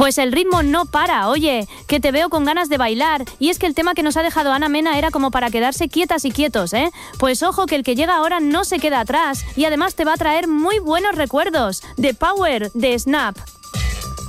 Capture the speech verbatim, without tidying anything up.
Pues el ritmo no para, oye, que te veo con ganas de bailar. Y es que el tema que nos ha dejado Ana Mena era como para quedarse quietas y quietos, ¿eh? Pues ojo que el que llega ahora no se queda atrás y además te va a traer muy buenos recuerdos. The Power de Snap.